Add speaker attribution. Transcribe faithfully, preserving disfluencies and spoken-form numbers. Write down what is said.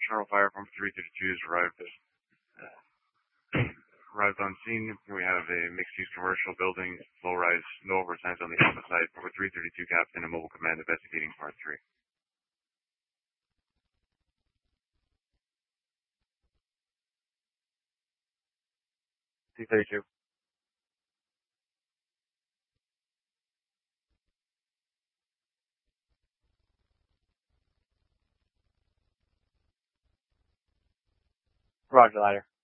Speaker 1: external fire from three thirty-two has arrived uh, arrived on scene. We have a mixed-use commercial building, low-rise, no overtime on the opposite side, with three thirty-two captain and mobile command investigating part three. T thirty-two. Roger, ladder.